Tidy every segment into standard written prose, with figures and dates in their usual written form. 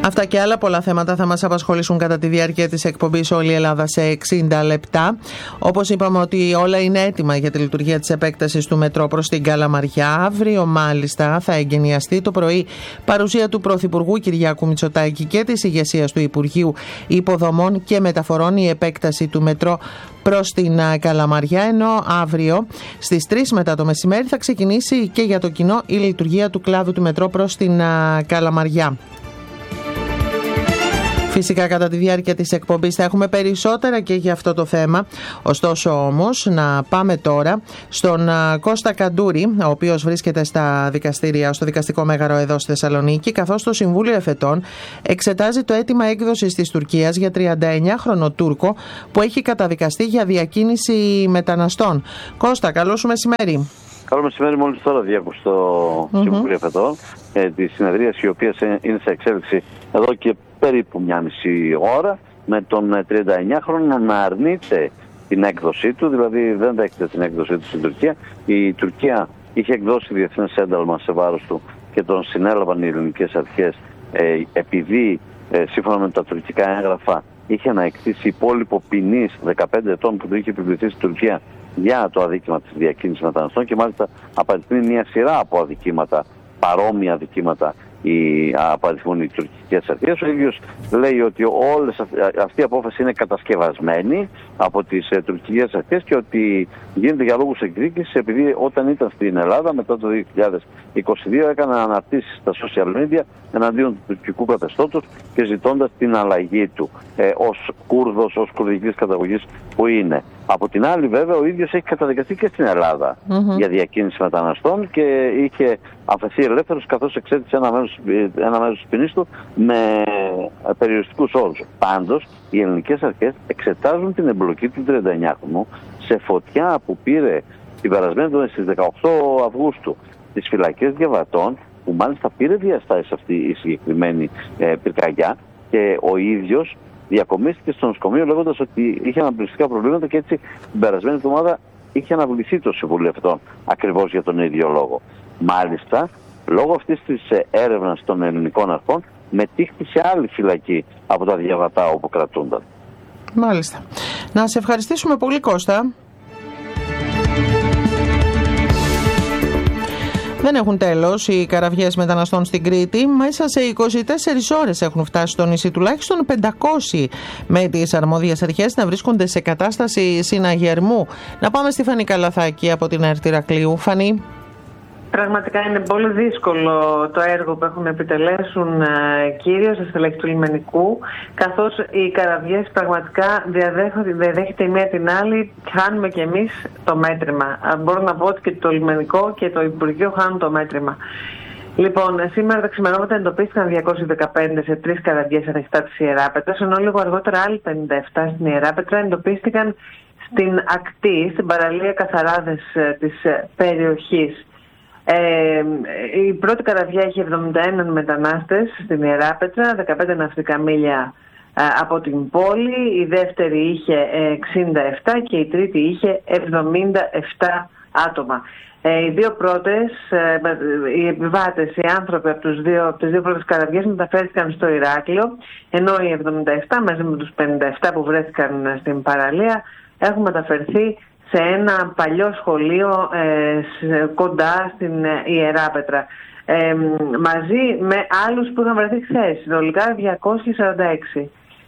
Αυτά και άλλα πολλά θέματα θα μας απασχολήσουν κατά τη διάρκεια της εκπομπής Όλη η Ελλάδα σε 60 λεπτά. Όπως είπαμε ότι όλα είναι έτοιμα για τη λειτουργία της επέκτασης του μετρό προς την Καλαμαριά. Αύριο μάλιστα θα εγκαινιαστεί το πρωί παρουσία του Πρωθυπουργού Κυριάκου Μητσοτάκη και της ηγεσίας του Υπουργείου Υποδομών και Μεταφορών η επέκταση του μετρό προς την Καλαμαριά, ενώ αύριο στις 3 μετά το μεσημέρι θα ξεκινήσει και για το κοινό η λειτουργία του κλάδου του μετρό προς την Καλαμαριά. Φυσικά κατά τη διάρκεια της εκπομπής θα έχουμε περισσότερα και για αυτό το θέμα. Ωστόσο όμως να πάμε τώρα στον Κώστα Καντούρη, ο οποίος βρίσκεται στα δικαστήρια, στο δικαστικό μέγαρο εδώ στη Θεσσαλονίκη, καθώς το Συμβούλιο Εφετών εξετάζει το αίτημα έκδοσης της Τουρκίας για 39χρονο Τούρκο που έχει καταδικαστεί για διακίνηση μεταναστών. Κώστα, καλό σου μεσημέρι. Καλό μεσημέρι, μόλις τώρα διάκουσα στο Συμβούλιο Εφετών τη συνεδρία, η οποία είναι σε εξέλιξη εδώ και περίπου μια μισή ώρα, με τον 39χρονο να αρνείται την έκδοσή του, δηλαδή δεν δέχεται την έκδοσή του στην Τουρκία. Η Τουρκία είχε εκδώσει διεθνές ένταλμα σε βάρος του και τον συνέλαβαν οι ελληνικές αρχές επειδή σύμφωνα με τα τουρκικά έγγραφα είχε αναεκτήσει υπόλοιπο ποινής 15 ετών που του είχε επιβληθεί στην Τουρκία για το αδίκημα της διακίνησης μεταναστών, και μάλιστα απαριθμεί μια σειρά από αδικήματα, παρόμοια αδικήματα απαριθμούν οι τουρκικές αρχές. Ο ίδιος λέει ότι αυτή η απόφαση είναι κατασκευασμένη από τις τουρκικές αρχές και ότι γίνεται για λόγους εκδίκησης, επειδή όταν ήταν στην Ελλάδα μετά το 2022 έκανε αναρτήσεις στα social media εναντίον του τουρκικού καθεστώτος και ζητώντας την αλλαγή του ως Κούρδος, ως κουρδικής καταγωγής που είναι. Από την άλλη βέβαια ο ίδιος έχει καταδικαστεί και στην Ελλάδα για διακίνηση μεταναστών και είχε αφαιθεί ελεύθερος, καθώς εξέτησε ένα μέρος της ποινής του με περιοριστικούς όρους. Πάντως οι ελληνικές αρχές εξετάζουν την εμπλοκή του 39χρονου σε φωτιά που πήρε την περασμένη στις 18 Αυγούστου στις φυλακές Διαβατών, που μάλιστα πήρε διαστάσεις αυτή η συγκεκριμένη πυρκαγιά, και ο ίδιος διακομίστηκε στο νοσοκομείο λέγοντας ότι είχε αναπνευστικά προβλήματα και έτσι την περασμένη εβδομάδα είχε αναβληθεί το Συμβούλιο Εφετών ακριβώς για τον ίδιο λόγο. Μάλιστα, λόγω αυτής της έρευνας των ελληνικών αρχών μετήχθη σε άλλη φυλακή από τα Διαβατά όπου κρατούνταν. Μάλιστα. Να σε ευχαριστήσουμε πολύ, Κώστα. Δεν έχουν τέλος οι καραβιές μεταναστών στην Κρήτη. Μέσα σε 24 ώρες έχουν φτάσει στο νησί τουλάχιστον 500 με τις αρμόδιες αρχές να βρίσκονται σε κατάσταση συναγερμού. Να πάμε στη Φανή Καλαθάκη από την ΕΡΤ Ηρακλείου. Φανή. Πραγματικά είναι πολύ δύσκολο το έργο που έχουν να επιτελέσουν κυρίως στα στελέχη του λιμενικού, καθώς οι καραβιές πραγματικά διαδέχεται η μία την άλλη, χάνουμε κι εμείς το μέτρημα. Μπορώ να πω ότι και το λιμενικό και το Υπουργείο χάνουν το μέτρημα. Λοιπόν, σήμερα τα ξημερώματα εντοπίστηκαν 215 σε 3 καραβιές ανοιχτά της Ιεράπετρας, ενώ λίγο αργότερα άλλοι 57 στην Ιεράπετρα εντοπίστηκαν στην ακτή, στην παραλία Καθαράδες της περιοχής. Η πρώτη καραβιά είχε 71 μετανάστες στην Ιεράπετρα, 15 ναυτικά μίλια από την πόλη, η δεύτερη είχε 67 και η τρίτη είχε 77 άτομα. Οι δύο πρώτες, οι επιβάτες, οι άνθρωποι από τις δύο πρώτες καραβιές μεταφέρθηκαν στο Ηράκλειο, ενώ οι 77 μαζί με τους 57 που βρέθηκαν στην παραλία έχουν μεταφερθεί σε ένα παλιό σχολείο κοντά στην Ιεράπετρα, μαζί με άλλους που είχαν βρεθεί χθες, συνολικά 246.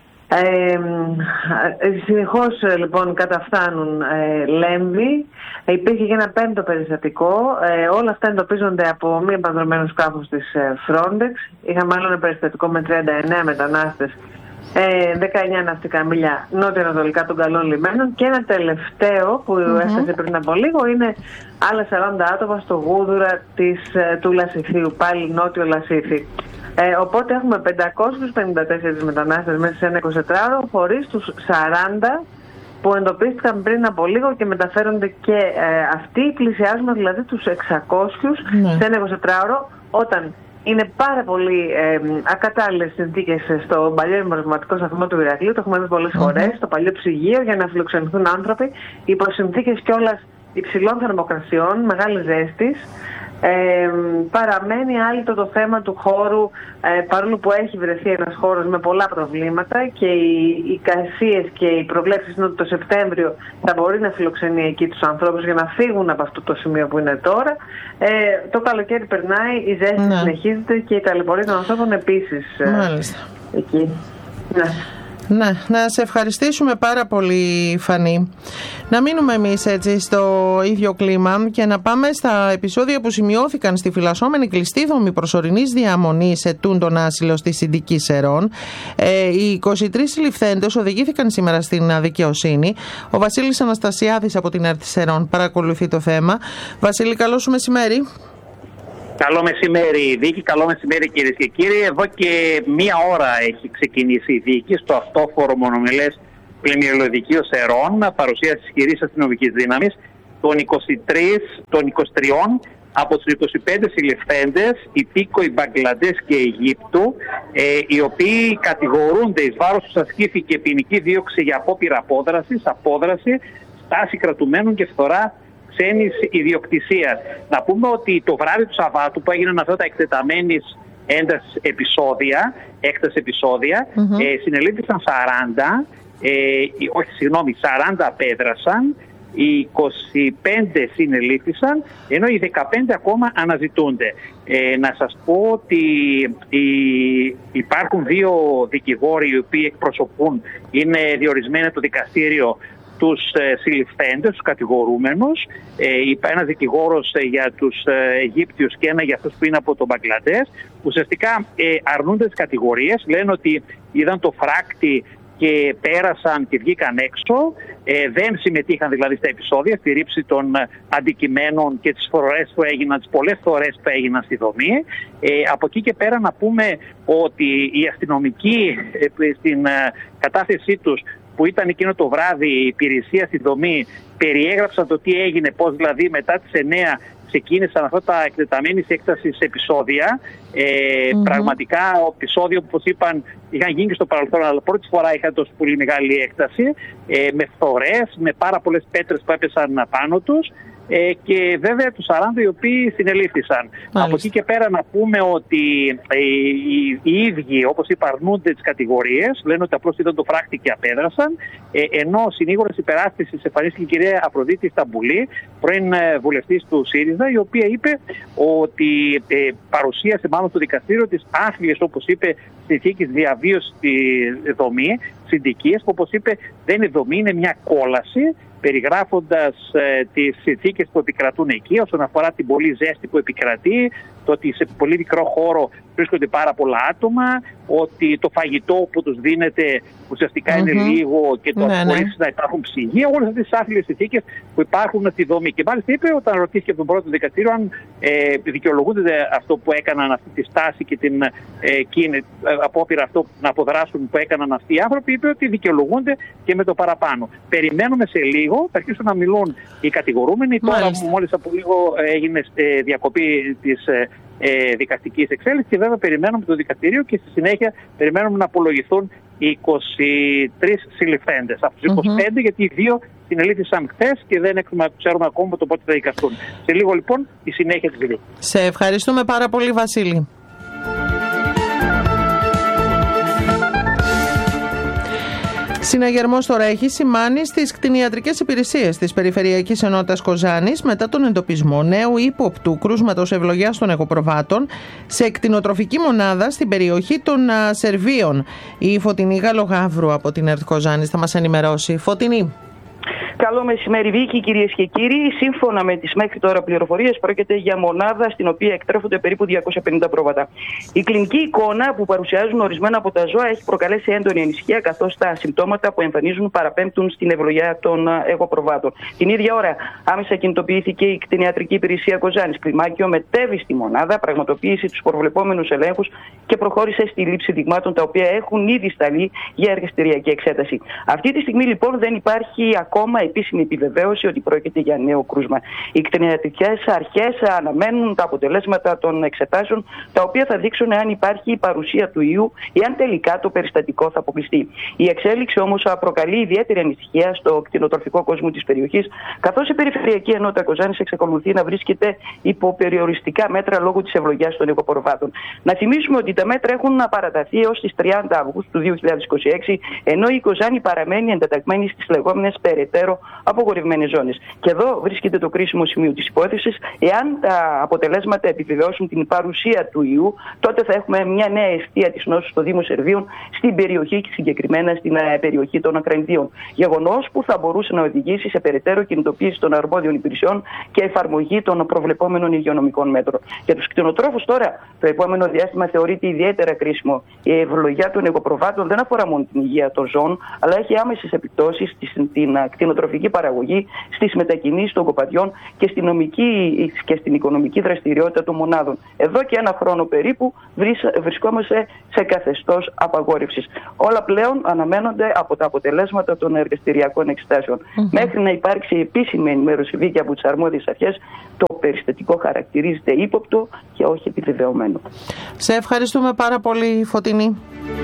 Συνεχώς λοιπόν καταφθάνουν λέμβοι. Υπήρχε και ένα πέμπτο περιστατικό. Όλα αυτά εντοπίζονται από μη επανδρομένο σκάφος της Frontex. Είχαμε άλλο ένα περιστατικό με 39 μετανάστες, 19 ναυτικά μίλια νότια-ανατολικά των καλών λιμένων, και ένα τελευταίο που έφτασε πριν από λίγο είναι άλλα 40 άτομα στο Γούδουρα του Λασιθίου, πάλι νότιο Λασίθι. Οπότε έχουμε 554 μετανάστες μέσα σε ένα 24ωρο, χωρίς τους 40 που εντοπίστηκαν πριν από λίγο και μεταφέρονται και αυτοί. Πλησιάζουμε δηλαδή τους 600 σε ένα 24ωρο, όταν είναι πάρα πολύ ακατάλληλες συνθήκες στο παλιό εμπορευματικό σταθμό του Ηρακλείου. Το έχουμε δει πολλές φορές, στο παλιό ψυγείο, για να φιλοξενηθούν άνθρωποι υπό συνθήκες κιόλας υψηλών θερμοκρασιών, μεγάλης ζέστης. Παραμένει άλυτο το θέμα του χώρου, παρόλο που έχει βρεθεί ένας χώρος με πολλά προβλήματα και οι εικασίες και οι προβλέψεις είναι ότι το Σεπτέμβριο θα μπορεί να φιλοξενεί εκεί τους ανθρώπους για να φύγουν από αυτό το σημείο που είναι τώρα. Το καλοκαίρι περνάει, η ζέστη συνεχίζεται και η ταλαιπωρία των ανθρώπων επίσης εκεί. Ναι, να σε ευχαριστήσουμε πάρα πολύ, Φανή. Να μείνουμε εμείς έτσι στο ίδιο κλίμα και να πάμε στα επεισόδια που σημειώθηκαν στη φυλασσόμενη κλειστή δομή προσωρινής διαμονής ετούντων άσυλο στη Συντική Σερών. Οι 23 συλληφθέντες οδηγήθηκαν σήμερα στην δικαιοσύνη. Ο Βασίλης Αναστασιάδης από την ΕΡΤ Σερών παρακολουθεί το θέμα. Βασίλη, καλό σου μεσημέρι. Καλό μεσημέρι, δίκη. Καλό μεσημέρι, κυρίες και κύριοι. Εδώ και μία ώρα έχει ξεκινήσει η δίκη στο αυτόφορο μονομελές πλημμυρολοδικείο Σερών, παρουσίαση ισχυρής αστυνομικής δύναμης των 23 από τους 25 συλληφθέντες, υπήκοοι Μπαγκλαντές και Αιγύπτου, οι οποίοι κατηγορούνται, εις βάρος τους ασκήθηκε ποινική δίωξη για απόπειρα απόδραση, στάση κρατουμένων και φθορά ξένης ιδιοκτησίας. Να πούμε ότι το βράδυ του Σαββάτου που έγιναν αυτά τα εκτεταμένης έντασης έκταση επεισόδια, συνελήφθησαν 40 απέδρασαν, οι 25 συνελήφθησαν, ενώ οι 15 ακόμα αναζητούνται. Να σας πω ότι υπάρχουν δύο δικηγόροι οι οποίοι εκπροσωπούν, είναι διορισμένοι από το δικαστήριο, τους συλληφθέντες, τους κατηγορούμενους, ένας δικηγόρος για τους Αιγύπτιους και ένα για αυτούς που είναι από τον Μπαγκλαντές. Ουσιαστικά αρνούνται τις κατηγορίες, λένε ότι είδαν το φράκτη και πέρασαν και βγήκαν έξω, δεν συμμετείχαν δηλαδή στα επεισόδια, στη ρήψη των αντικειμένων και τις φορές που έγιναν, τις πολλές φορές που έγιναν στη δομή. Από εκεί και πέρα να πούμε ότι οι αστυνομικοί στην κατάθεσή τους που ήταν εκείνο το βράδυ η υπηρεσία στη δομή, περιέγραψαν το τι έγινε, πώς δηλαδή μετά τις 9 ξεκίνησαν αυτά τα εκτεταμένης έκτασης επεισόδια. Πραγματικά ο επεισόδιο που, όπως είπαν, είχαν γίνει και στο παρελθόν, αλλά πρώτη φορά είχαν τόσο πολύ μεγάλη έκταση, με φθορές, με πάρα πολλές πέτρες που έπεσαν πάνω τους. Και βέβαια τους 40 οι οποίοι συνελήφθησαν. Από εκεί και πέρα να πούμε ότι οι ίδιοι, όπως είπα, αρνούνται τις κατηγορίες, λένε ότι απλώς είδαν το φράκτη και απέδρασαν, ενώ συνήγορας υπεράσπισης εμφανίστηκε η κυρία Αφροδίτη Σταμπουλή, πρώην βουλευτής του ΣΥΡΙΖΑ, η οποία είπε ότι παρουσίασε μάλλον στο δικαστήριο τις άθλιες, όπως είπε, συνθήκες διαβίωσης στη δομή, συντικίες, που όπως είπε δεν είναι δομή, είναι μια κόλαση, περιγράφοντας τις συνθήκες που επικρατούν εκεί όσον αφορά την πολλή ζέστη που επικρατεί, το ότι σε πολύ μικρό χώρο βρίσκονται πάρα πολλά άτομα, ότι το φαγητό που τους δίνεται ουσιαστικά είναι λίγο και το χωρίς να υπάρχουν ψυγεία, όλες αυτές τις άθλιες συνθήκες που υπάρχουν στη δομή. Και μάλιστα είπε, όταν ρωτήθηκε από τον πρώτο δικαστήριο αν δικαιολογούνται αυτό που έκαναν, αυτή τη στάση και την απόπειρα αυτό να αποδράσουν που έκαναν αυτοί οι άνθρωποι, είπε ότι δικαιολογούνται και με το παραπάνω. Περιμένουμε σε λίγο, θα αρχίσουν να μιλούν οι κατηγορούμενοι. Τώρα μόλις από λίγο έγινε διακοπή της δικαστικής εξέλιξης και βέβαια περιμένουμε το δικαστήριο και στη συνέχεια περιμένουμε να απολογηθούν οι 23 συλληφθέντες. Από τους 25 γιατί οι δύο συνελήφθησαν χθες και δεν ξέρουμε ακόμα το πότε θα δικαστούν. Σε λίγο λοιπόν η συνέχεια της δίκης. Σε ευχαριστούμε πάρα πολύ, Βασίλη. Συναγερμός τώρα έχει σημάνει στις κτηνιατρικές υπηρεσίες της Περιφερειακής Ενότητας Κοζάνης μετά τον εντοπισμό νέου ύποπτου κρούσματος ευλογιάς των εγωπροβάτων σε κτηνοτροφική μονάδα στην περιοχή των Σερβίων. Η Φωτεινή Γαλογαύρου από την ΕΡΤ Κοζάνης θα μας ενημερώσει. Φωτεινή. Καλό μεσημέρι, Βίκη, κυρίες και κύριοι. Σύμφωνα με τις μέχρι τώρα πληροφορίες, πρόκειται για μονάδα στην οποία εκτρέφονται περίπου 250 πρόβατα. Η κλινική εικόνα που παρουσιάζουν ορισμένα από τα ζώα έχει προκαλέσει έντονη ανησυχία, καθώς τα συμπτώματα που εμφανίζουν παραπέμπτουν στην ευλογιά των εγωπροβάτων. Την ίδια ώρα, άμεσα κινητοποιήθηκε η κτηνιατρική υπηρεσία Κοζάνης. Κλιμάκιο μετέβη στη μονάδα, πραγματοποίησε τους προβλεπόμενους ελέγχους και προχώρησε στη λήψη δειγμάτων τα οποία έχουν ήδη σταλεί για εργαστηριακή εξέταση. Αυτή τη στιγμή λοιπόν δεν υπάρχει ακόμα επίσημη επιβεβαίωση ότι πρόκειται για νέο κρούσμα. Οι κτηνιατρικές αρχές αναμένουν τα αποτελέσματα των εξετάσεων, τα οποία θα δείξουν αν υπάρχει η παρουσία του ιού ή αν τελικά το περιστατικό θα αποκλειστεί. Η εξέλιξη όμως προκαλεί ιδιαίτερη ανησυχία στο κτηνοτροφικό κόσμο της περιοχής, καθώς η Περιφερειακή Ενότητα Κοζάνης εξακολουθεί να βρίσκεται υπό περιοριστικά μέτρα λόγω της ευλογιάς των οικοποροβάτων. Να θυμίσουμε ότι τα μέτρα έχουν παραταθεί έως τις 30 Αυγούστου 2026, ενώ η Κοζάνη παραμένει εντεταγμένη στις λεγόμενες περαιτέρω απογορευμένες ζώνες. Και εδώ βρίσκεται το κρίσιμο σημείο της υπόθεσης. Εάν τα αποτελέσματα επιβεβαιώσουν την παρουσία του ιού, τότε θα έχουμε μια νέα αιστεία της νόσου στο Δήμο Σερβίων, στην περιοχή και συγκεκριμένα στην περιοχή των Ακρανιδίων. Γεγονός που θα μπορούσε να οδηγήσει σε περαιτέρω κινητοποίηση των αρμόδιων υπηρεσιών και εφαρμογή των προβλεπόμενων υγειονομικών μέτρων. Για τους κτηνοτρόφους τώρα, το επόμενο διάστημα θεωρείται ιδιαίτερα κρίσιμο. Η ευλογιά των οικοπροβάτων δεν αφορά μόνο την υγεία των ζώων, αλλά έχει άμεσες επιπτώσεις στην κτηνοτροφική παραγωγή, στις μετακινήσεις των κοπαδιών και στην οικονομική δραστηριότητα των μονάδων. Εδώ και ένα χρόνο περίπου βρισκόμαστε σε καθεστώς απαγόρευσης. Όλα πλέον αναμένονται από τα αποτελέσματα των εργαστηριακών εξετάσεων. Μέχρι να υπάρξει επίσημη ενημέρωση δίκαια από τις αρμόδιες αρχές, το περιστατικό χαρακτηρίζεται ύποπτο και όχι επιβεβαιωμένο. Σε ευχαριστούμε πάρα πολύ, Φωτεινή.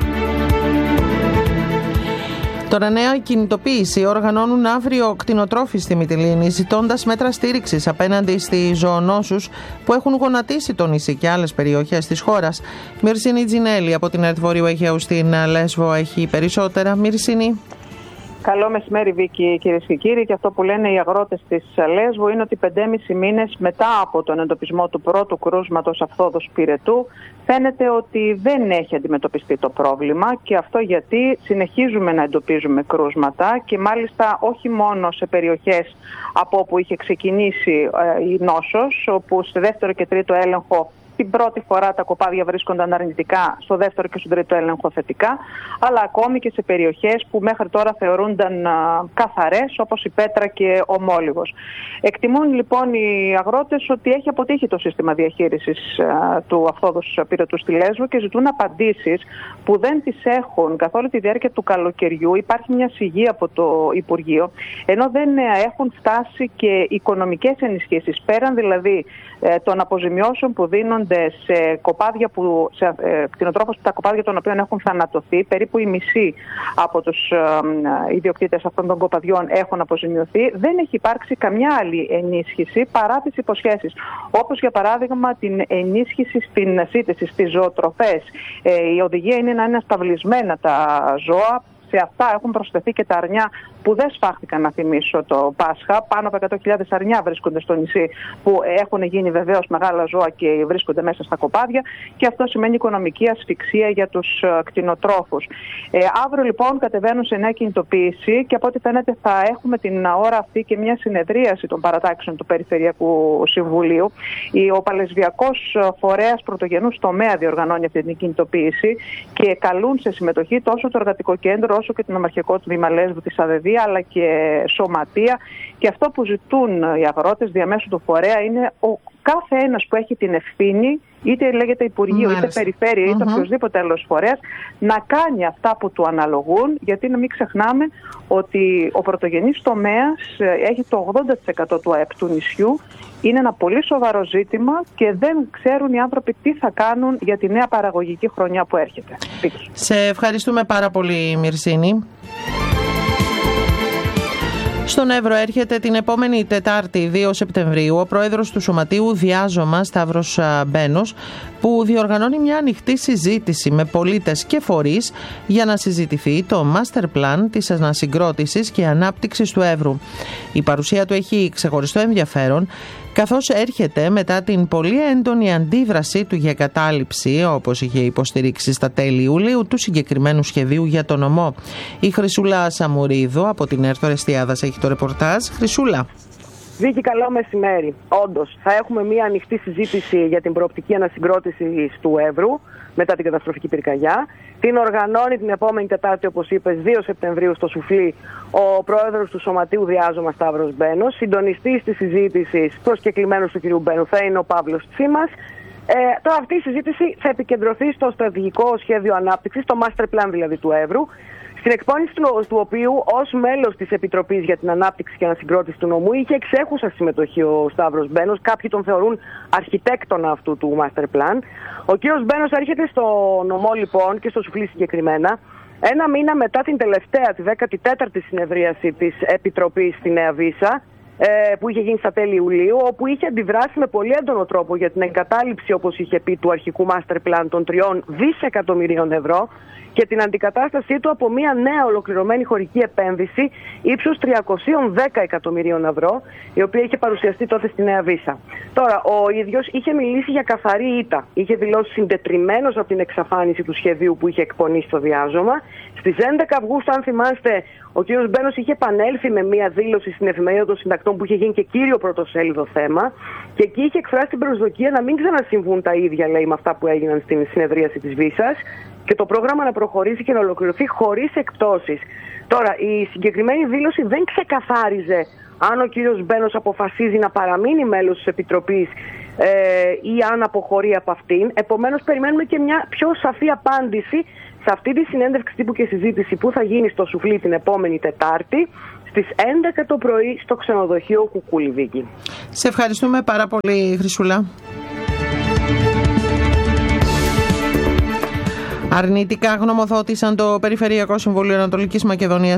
Τώρα, νέα κινητοποίηση οργανώνουν αύριο κτηνοτρόφοι στη Μυτιλήνη, ζητώντας μέτρα στήριξης απέναντι στις ζωονόσους που έχουν γονατίσει το νησί και άλλες περιοχές της χώρας. Μυρσίνη Τζινέλη από την ΕΡΤ Βορείου Αιγαίου στην Λέσβο έχει περισσότερα. Μυρσίνη. Καλό μεσημέρι, Βίκη, κυρίες και κύριοι. Και αυτό που λένε οι αγρότες της Λέσβου είναι ότι 5,5 μήνες μετά από τον εντοπισμό του πρώτου κρούσματος αφθόδους πυρετού, φαίνεται ότι δεν έχει αντιμετωπιστεί το πρόβλημα, και αυτό γιατί συνεχίζουμε να εντοπίζουμε κρούσματα, και μάλιστα όχι μόνο σε περιοχές από όπου είχε ξεκινήσει η νόσος, όπου στη δεύτερο και τρίτο έλεγχο την πρώτη φορά τα κοπάδια βρίσκονταν αρνητικά, στο δεύτερο και στον τρίτο έλεγχο θετικά, αλλά ακόμη και σε περιοχές που μέχρι τώρα θεωρούνταν καθαρές, όπως η Πέτρα και ο Μόλιγος. Εκτιμούν λοιπόν οι αγρότες ότι έχει αποτύχει το σύστημα διαχείρισης του αφθόδους πυρετού στη Λέσβο και ζητούν απαντήσεις που δεν τις έχουν καθ' όλη τη διάρκεια του καλοκαιριού. Υπάρχει μια σιγή από το Υπουργείο, ενώ δεν έχουν φτάσει και οικονομικές ενισχύσεις, πέραν δηλαδή των αποζημιώσεων που δίνονται σε κοπάδια σε κτηνοτρόφους, τα κοπάδια των οποίων έχουν θανατωθεί. Περίπου οι μισοί από τους ιδιοκτήτες αυτών των κοπαδιών έχουν αποζημιωθεί. Δεν έχει υπάρξει καμιά άλλη ενίσχυση παρά τις υποσχέσεις, όπως για παράδειγμα την ενίσχυση στην σύντηση, στις ζωοτροφές. Η οδηγία είναι να είναι σταυλισμένα τα ζώα. Σε αυτά έχουν προσθεθεί και τα αρνιά που δεν σφάχτηκαν, να θυμίσω, το Πάσχα. Πάνω από 100.000 αρνιά βρίσκονται στο νησί, που έχουν γίνει βεβαίως μεγάλα ζώα και βρίσκονται μέσα στα κοπάδια, και αυτό σημαίνει οικονομική ασφυξία για τους κτηνοτρόφους. Αύριο λοιπόν κατεβαίνουν σε νέα κινητοποίηση, και από ό,τι φαίνεται θα έχουμε την ώρα αυτή και μια συνεδρίαση των παρατάξεων του Περιφερειακού Συμβουλίου. Ο Παλαισβιακός Φορέας Πρωτογενούς Τομέα διοργανώνει αυτή την κινητοποίηση, και καλούν σε συμμετοχή τόσο το Εργατικό Κέντρο όσο και το Νομαρχιακό Τμήμα Λέσβου της ΑΔΕΔΙΑ, αλλά και Σωματεία. Και αυτό που ζητούν οι αγρότες διαμέσου του φορέα είναι ο κάθε ένας που έχει την ευθύνη, είτε λέγεται Υπουργείο, είτε Περιφέρεια, είτε οποιοδήποτε άλλος φορέας, να κάνει αυτά που του αναλογούν, γιατί να μην ξεχνάμε ότι ο πρωτογενής τομέας έχει το 80% του ΑΕΠ του νησιού. Είναι ένα πολύ σοβαρό ζήτημα και δεν ξέρουν οι άνθρωποι τι θα κάνουν για τη νέα παραγωγική χρονιά που έρχεται. Σε ευχαριστούμε πάρα πολύ, Μυρσίνη. Στον Εύρο έρχεται την επόμενη Τετάρτη, 2 Σεπτεμβρίου, ο πρόεδρος του Σωματείου Διάζωμα, Σταύρος Μπένος, που διοργανώνει μια ανοιχτή συζήτηση με πολίτες και φορείς για να συζητηθεί το Master Plan της ανασυγκρότησης και ανάπτυξης του Εύρου. Η παρουσία του έχει ξεχωριστό ενδιαφέρον, καθώς έρχεται μετά την πολύ έντονη αντίδραση του για κατάληψη, όπως είχε υποστηρίξει στα τέλη Ιουλίου, του συγκεκριμένου σχεδίου για το νομό. Η Χρυσούλα Σαμουρίδου από την ΕΡΤ Ορεστιάδας έχει το ρεπορτάζ. Χρυσούλα. Βίκη, καλό μεσημέρι. Όντως, θα έχουμε μια ανοιχτή συζήτηση για την προοπτική ανασυγκρότηση του Εύρου μετά την καταστροφική πυρκαγιά. Την οργανώνει την επόμενη Τετάρτη, όπως είπες, 2 Σεπτεμβρίου στο Σουφλί, ο πρόεδρος του Σωματείου Διάζωμα, Σταύρος Μπένος. Συντονιστής της συζήτησης, προσκεκλημένος του κ. Μπένου, θα είναι ο Παύλος Τσίμας. Τώρα αυτή η συζήτηση θα επικεντρωθεί στο στρατηγικό σχέδιο ανάπτυξης, το master plan δηλαδή του Εύρου, στην εκπόνηση του οποίου ως μέλος της Επιτροπής για την Ανάπτυξη και Ανασυγκρότηση του Νομού είχε εξέχουσα συμμετοχή ο Σταύρος Μπένος. Κάποιοι τον θεωρούν αρχιτέκτονα αυτού του master plan. Ο κύριος Μπένος έρχεται στο νομό λοιπόν και στο σουφλί συγκεκριμένα ένα μήνα μετά την τελευταία, τη 14η συνεδρίαση της Επιτροπής στη Νέα Βύσσα, που είχε γίνει στα τέλη Ιουλίου, όπου είχε αντιδράσει με πολύ έντονο τρόπο για την εγκατάλειψη, όπως είχε πει, του αρχικού master plan των 3 δισεκατομμυρίων ευρώ και την αντικατάστασή του από μια νέα ολοκληρωμένη χωρική επένδυση ύψους 310 εκατομμυρίων ευρώ, η οποία είχε παρουσιαστεί τότε στη Νέα Βύσσα. Τώρα, ο ίδιος είχε μιλήσει για καθαρή ήττα. Είχε δηλώσει συντετριμμένος από την εξαφάνιση του σχεδίου που είχε εκπονήσει στο διάζωμα. Στις 11 Αυγούστου, αν θυμάστε, ο κ. Μπένος είχε επανέλθει με μια δήλωση στην Εφημερίδα των Συντακτών που είχε γίνει και κύριο πρωτοσέλιδο θέμα και εκεί είχε εκφράσει την προσδοκία να μην ξανασυμβούν τα ίδια, λέει, με αυτά που έγιναν στην συνεδρίαση της Βύσσας και το πρόγραμμα να προχωρήσει και να ολοκληρωθεί χωρίς εκπτώσεις. Τώρα, η συγκεκριμένη δήλωση δεν ξεκαθάριζε αν ο κύριος Μπένος αποφασίζει να παραμείνει μέλος της Επιτροπής ή αν αποχωρεί από αυτήν. Επομένως, περιμένουμε και μια πιο σαφή απάντηση σε αυτή τη συνέντευξη τύπου και συζήτηση που θα γίνει στο σουφλί την επόμενη Τετάρτη στις 11 το πρωί στο ξενοδοχείο Κουκούλη, Βίκη. Σε ευχαριστούμε πάρα πολύ, Χρυσούλα. Αρνητικά γνωμοδότησαν το Περιφερειακό Συμβούλιο Ανατολικής Μακεδονίας